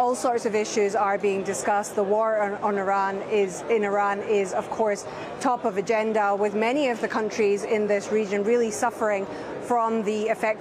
all sorts of issues are being discussed. The war on Iran is, of course, top of agenda, with many of the countries in this region really suffering from the effects